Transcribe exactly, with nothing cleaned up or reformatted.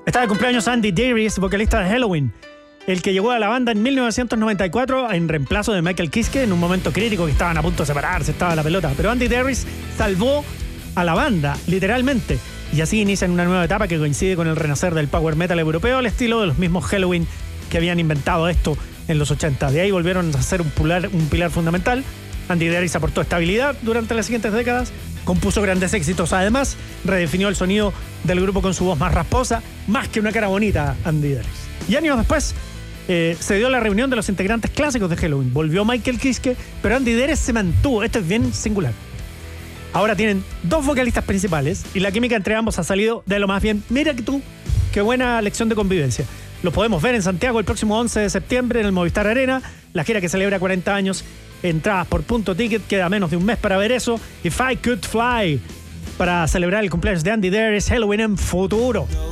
Está de cumpleaños Andy Darius, vocalista de Helloween, el que llegó a la banda en mil novecientos noventa y cuatro en reemplazo de Michael Kiske en un momento crítico que estaban a punto de separarse, estaba la pelota. Pero Andy Darius salvó a la banda, literalmente. Y así inician una nueva etapa que coincide con el renacer del power metal europeo al estilo de los mismos Helloween que habían inventado esto en los ochenta. De ahí volvieron a ser un pilar, un pilar fundamental. Andy Darius aportó estabilidad durante las siguientes décadas, compuso grandes éxitos, además redefinió el sonido del grupo con su voz más rasposa, más que una cara bonita, Andy Darius. Y años después eh, se dio la reunión de los integrantes clásicos de Helloween. Volvió Michael Kiske, pero Andy Darius se mantuvo. Esto es bien singular. Ahora tienen dos vocalistas principales y la química entre ambos ha salido de lo más bien. Mira que tú, qué buena lección de convivencia. Los podemos ver en Santiago el próximo once de septiembre en el Movistar Arena, la gira que celebra cuarenta años. Entradas por punto ticket, queda menos de un mes para ver eso. If I Could Fly, para celebrar el cumpleaños de Andy Darius, Helloween en futuro.